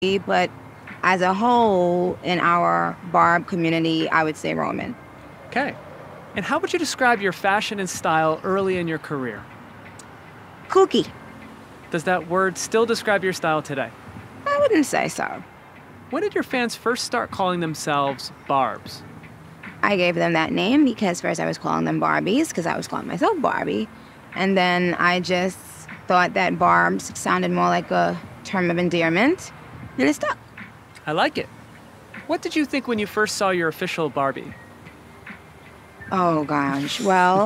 but as a whole, in our Barb community, I would say Roman. Okay. And how would you describe your fashion and style early in your career? Kooky. Does that word still describe your style today? I wouldn't say so. When did your fans first start calling themselves Barbs? I gave them that name because first I was calling them Barbies because I was calling myself Barbie. And then I just thought that Barbs sounded more like a term of endearment, and it stuck. I like it. What did you think when you first saw your official Barbie? Oh gosh. Well,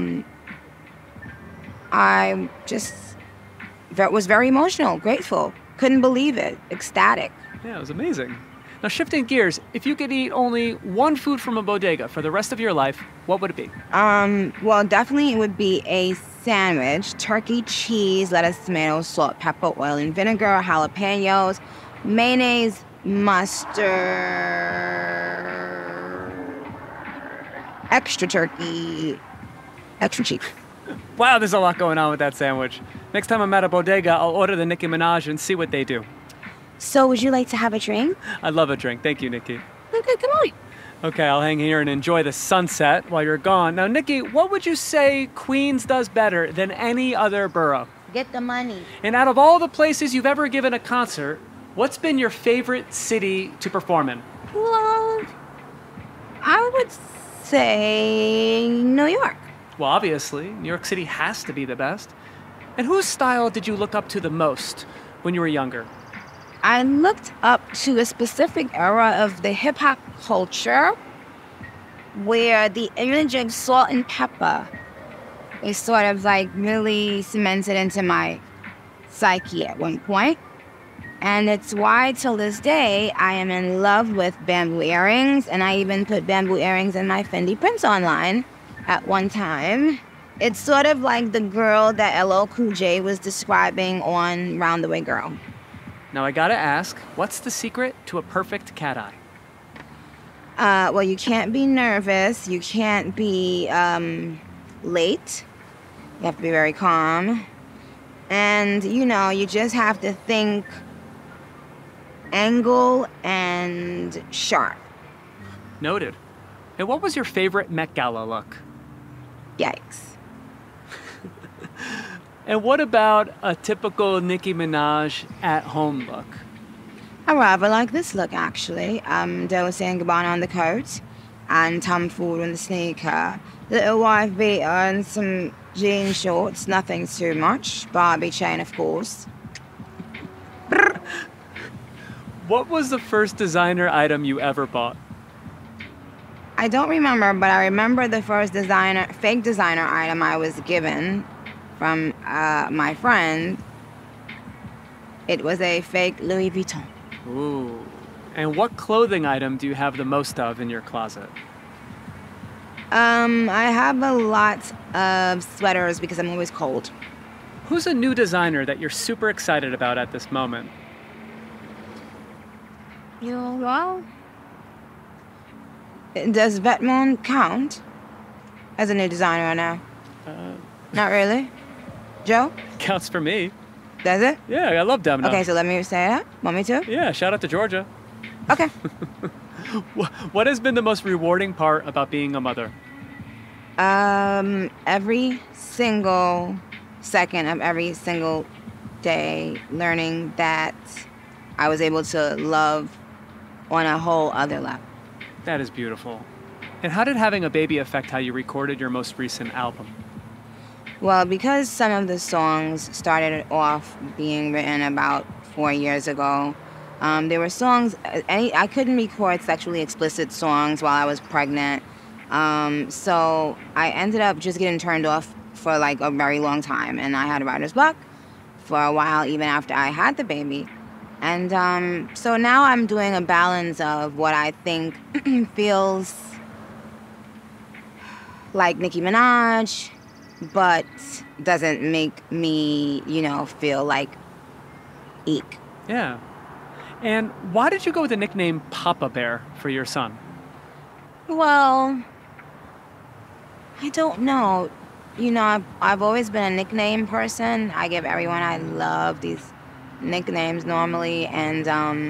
I just was very emotional, grateful, couldn't believe it, ecstatic. Yeah, it was amazing. Now, shifting gears, if you could eat only one food from a bodega for the rest of your life, what would it be? Well, definitely it would be a sandwich, turkey, cheese, lettuce, tomatoes, salt, pepper, oil, and vinegar, jalapenos, mayonnaise, mustard, extra turkey, extra cheese. Wow, there's a lot going on with that sandwich. Next time I'm at a bodega, I'll order the Nicki Minaj and see what they do. So would you like to have a drink? I'd love a drink. Thank you, Nikki. Okay, come on. Okay, I'll hang here and enjoy the sunset while you're gone. Now, Nikki, what would you say Queens does better than any other borough? Get the money. And out of all the places you've ever given a concert, what's been your favorite city to perform in? Well, I would say New York. Well, obviously, New York City has to be the best. And whose style did you look up to the most when you were younger? I looked up to a specific era of the hip hop culture where the image of salt and pepper is sort of like really cemented into my psyche at one point. And it's why till this day I am in love with bamboo earrings, and I even put bamboo earrings in my Fendi prints online at one time. It's sort of like the girl that LL Cool J was describing on Round the Way Girl. Now, I gotta ask, what's the secret to a perfect cat eye? Well, you can't be nervous. You can't be late. You have to be very calm. And, you just have to think angle and sharp. Noted. And what was your favorite Met Gala look? Yikes. And what about a typical Nicki Minaj at-home look? I rather like this look, actually. Dolce & Gabbana on the coat, and Tom Ford on the sneaker. Little wife beater and some jean shorts, nothing too much. Barbie chain, of course. What was the first designer item you ever bought? I don't remember, but I remember the first fake designer item I was given from my friend. It was a fake Louis Vuitton. Ooh. And what clothing item do you have the most of in your closet? I have a lot of sweaters because I'm always cold. Who's a new designer that you're super excited about at this moment? Well, does Vetements count as a new designer or no? Not really. Joe? Counts for me. Does it? Yeah, I love Domino. Okay, so let me say that. Want me to? Yeah, shout out to Georgia. Okay. What has been the most rewarding part about being a mother? Every single second of every single day, learning that I was able to love on a whole other level. That is beautiful. And how did having a baby affect how you recorded your most recent album? Well, because some of the songs started off being written about 4 years ago, there were songs, I couldn't record sexually explicit songs while I was pregnant. So I ended up just getting turned off for like a very long time. And I had writer's block for a while, even after I had the baby. And so now I'm doing a balance of what I think feels like Nicki Minaj, but doesn't make me, feel like eek. Yeah. And why did you go with the nickname Papa Bear for your son? Well, I don't know. I've always been a nickname person. I give everyone I love these nicknames normally, and